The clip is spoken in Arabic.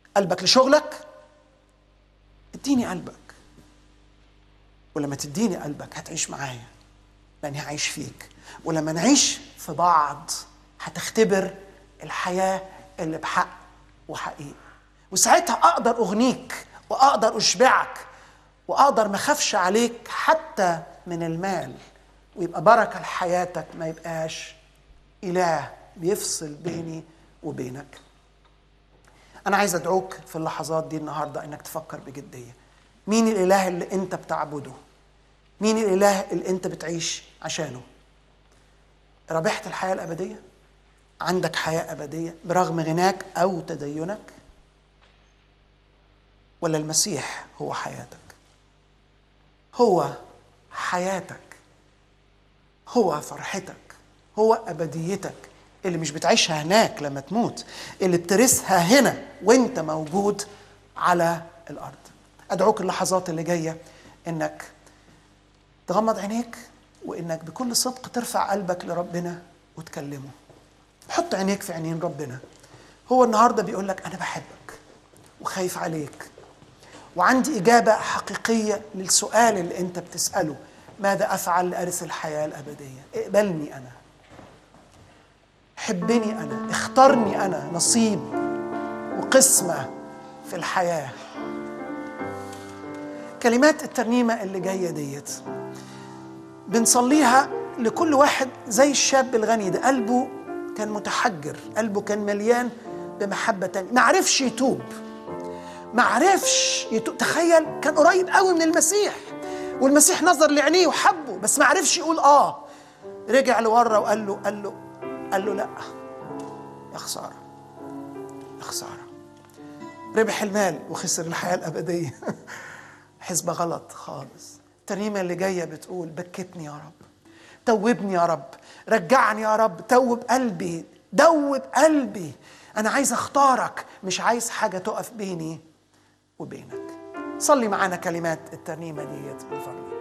قلبك لشغلك؟ اديني قلبك، ولما تديني قلبك هتعيش معايا لاني هعيش فيك، ولما نعيش في بعض هتختبر الحياة اللي بحق وحقيقة، وساعتها اقدر اغنيك واقدر اشبعك واقدر ما اخافش عليك حتى من المال، ويبقى بركة لحياتك، ما يبقاش إله بيفصل بيني وبينك. أنا عايز أدعوك في اللحظات دي النهاردة إنك تفكر بجدية، مين الإله اللي أنت بتعبده؟ مين الإله اللي أنت بتعيش عشانه؟ ربحت الحياة الأبدية؟ عندك حياة أبدية برغم غناك أو تدينك؟ ولا المسيح هو حياتك؟ هو حياتك، هو فرحتك، هو أبديتك اللي مش بتعيشها هناك لما تموت، اللي بترثها هنا وانت موجود على الأرض. أدعوك اللحظات اللي جاية إنك تغمض عينيك، وإنك بكل صدق ترفع قلبك لربنا وتكلمه. حط عينيك في عينين ربنا. هو النهاردة بيقول لك أنا بحبك وخايف عليك، وعندي إجابة حقيقية للسؤال اللي أنت بتسأله: ماذا أفعل لأرث الحياة الأبدية؟ اقبلني أنا، حبني أنا، اختارني أنا نصيب وقسمة في الحياة. كلمات الترنيمة اللي جاية ديت بنصليها لكل واحد زي الشاب الغني ده، قلبه كان متحجر، قلبه كان مليان بمحبة تانية، معرفش يتوب، معرفش يتوب. تخيل كان قريب قوي من المسيح، والمسيح نظر لعينيه وحبه، بس معرفش يقول رجع لورا وقال له لا، يا خسارة يا خسارة. ربح المال وخسر الحياة الأبدية. حسبة غلط خالص. الترنيمة اللي جاية بتقول: بكتني يا رب، توبني يا رب، رجعني يا رب، توب قلبي، دوب قلبي. أنا عايز أختارك، مش عايز حاجة تقف بيني وبينك. صلي معانا كلمات الترنيمة ديت من فضلك.